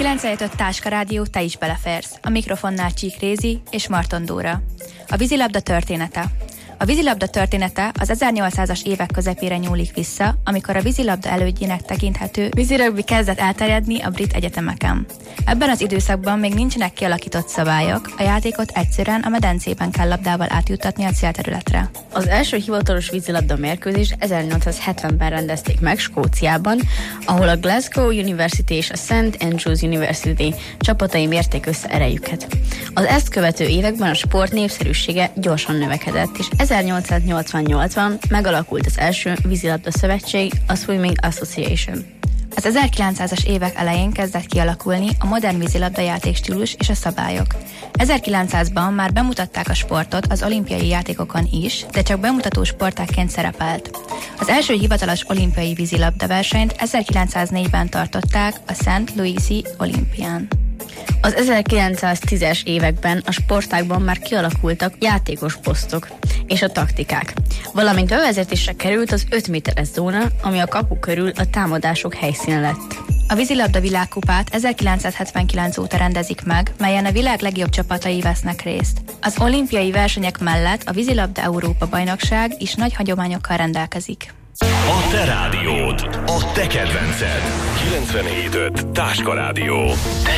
9-5 Táska Rádió, te is beleférsz. A mikrofonnál Csík Rézi és Marton Dóra. A vízilabda története. A vízilabda története az 1800-as évek közepére nyúlik vissza, amikor a vízilabda elődjének tekinthető vízirögbi kezdett elterjedni a brit egyetemeken. Ebben az időszakban még nincsenek kialakított szabályok, a játékot egyszerűen a medencében kell labdával átjuttatni a célterületre. Az első hivatalos vízilabda mérkőzést 1870-ben rendezték meg Skóciában, ahol a Glasgow University és a St. Andrews University csapatai mérték össze erejüket. Az ezt követő években a sport népszerűsége gyorsan növekedett, és 1888-ban megalakult az első vízilabda szövetség, a Swimming Association. Az 1900-as évek elején kezdett kialakulni a modern vízilabda játékstílus és a szabályok. 1900-ban már bemutatták a sportot az olimpiai játékokon is, de csak bemutató sportágként szerepelt. Az első hivatalos olimpiai vízilabda versenyt 1904-ben tartották a St. Louis-i Olympián. Az 1910-es években a sportágban már kialakultak játékos posztok és a taktikák, valamint bevezetésre került az 5 méteres zóna, ami a kapu körül a támadások helyszíne lett. A vízilabda világkupát 1979 óta rendezik meg, melyen a világ legjobb csapatai vesznek részt. Az olimpiai versenyek mellett a vízilabda Európa-bajnokság is nagy hagyományokkal rendelkezik. A te rádiód, a te kedvenced. 97.5 Táska Rádió.